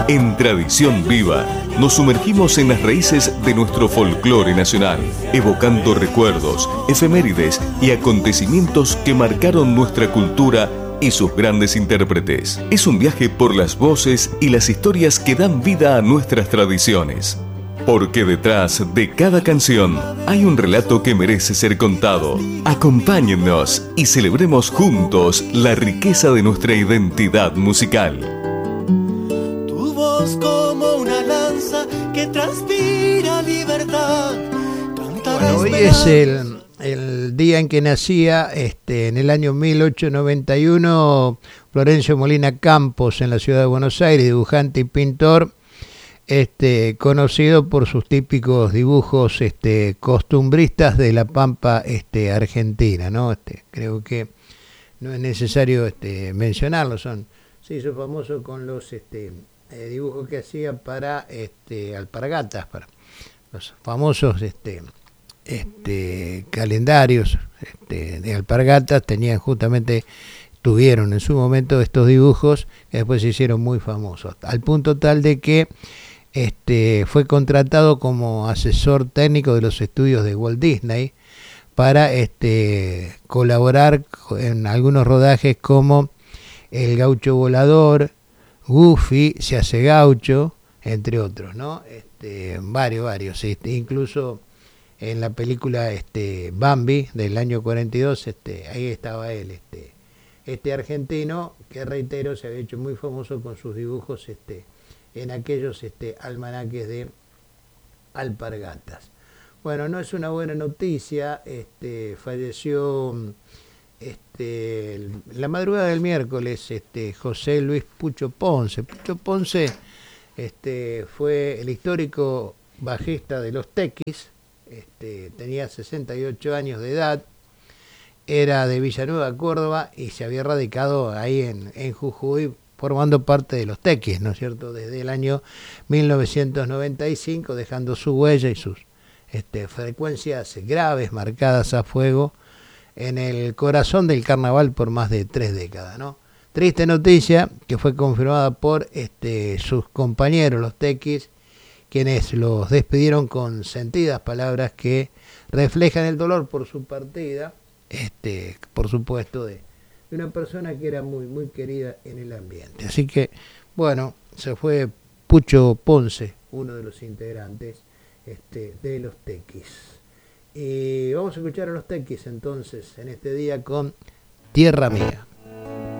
En Tradición Viva, nos sumergimos en las raíces de nuestro folclore nacional, evocando recuerdos, efemérides y acontecimientos que marcaron nuestra cultura y sus grandes intérpretes. Es un viaje por las voces y las historias que dan vida a nuestras tradiciones. Porque detrás de cada canción hay un relato que merece ser contado. Acompáñennos y celebremos juntos la riqueza de nuestra identidad musical. Tu voz como una lanza que transpira libertad. Bueno, hoy es el día en que nacía, en el año 1891, Florencio Molina Campos, en la ciudad de Buenos Aires, dibujante y pintor, conocido por sus típicos dibujos costumbristas de la Pampa argentina, ¿no? Creo que no es necesario mencionarlo, se hizo famoso con los dibujos que hacía para alpargatas, para los famosos calendarios de alpargatas. Tuvieron en su momento estos dibujos que después se hicieron muy famosos, al punto tal de que fue contratado como asesor técnico de los estudios de Walt Disney para colaborar en algunos rodajes como El Gaucho Volador, Goofy, Se hace Gaucho, entre otros, ¿no? Varios, incluso en la película Bambi del año 42, ahí estaba él, argentino que, reitero, se había hecho muy famoso con sus dibujos en aquellos almanaques de alpargatas. Bueno, no es una buena noticia, falleció la madrugada del miércoles José Luis Pucho Ponce. Pucho Ponce fue el histórico bajista de los Tequis, tenía 68 años de edad, era de Villanueva, Córdoba, y se había radicado ahí en Jujuy, formando parte de los Tequis, ¿no es cierto?, desde el año 1995, dejando su huella y sus frecuencias graves marcadas a fuego en el corazón del carnaval por más de 3 décadas, ¿no? Triste noticia que fue confirmada por sus compañeros, los Tequis, quienes los despidieron con sentidas palabras que reflejan el dolor por su partida, por supuesto, de una persona que era muy, muy querida en el ambiente. Así que, bueno, se fue Pucho Ponce, uno de los integrantes de los Tequis. Y vamos a escuchar a los Tequis entonces en este día con Tierra Mía.